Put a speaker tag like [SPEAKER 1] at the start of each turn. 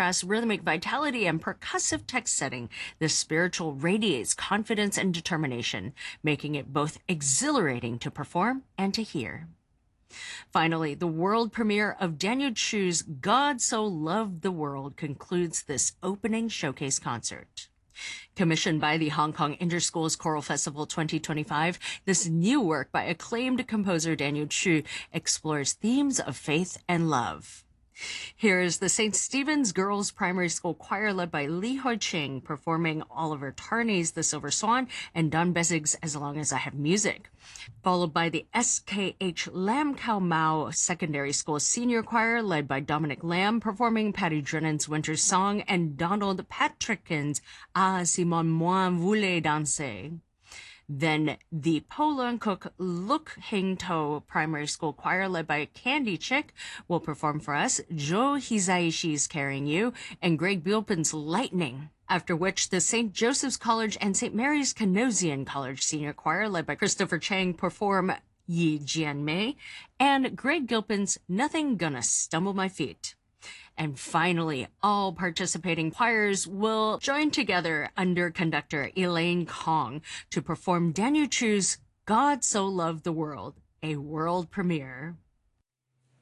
[SPEAKER 1] contrasts rhythmic vitality and percussive text setting, the spiritual radiates confidence and determination, making it both exhilarating to perform and to hear. Finally, the world premiere of Daniel Chu's God So Loved the World concludes this opening showcase concert. Commissioned by the Hong Kong Interschools Choral Festival 2025, this new work by acclaimed composer Daniel Chu explores themes of faith and love. Here is the St. Stephen's Girls Primary School Choir led by Li Hoi Ching performing Oliver Tarney's The Silver Swan and Don Besig's As Long as I Have Music, followed by the SKH Lam Khao Mau Secondary School Senior Choir led by Dominic Lamb performing Patty Drennan's Winter's Song and Donald Patrickin's Ah Si Mon Moi Voulait Danser. Then the Po Leung Cook Luk Hing To Primary School Choir led by Candy Chick will perform for us Jo Hizaishi's Carrying You and Greg Bilpin's Lightning, after which the St. Joseph's College and St. Mary's Canosian College Senior Choir led by Christopher Chang perform Yi Jian Mei and Greg Gilpin's Nothing Gonna Stumble My Feet. And finally, all participating choirs will join together under conductor Elaine Kong to perform Daniel Chu's God So Loved the World, a world premiere.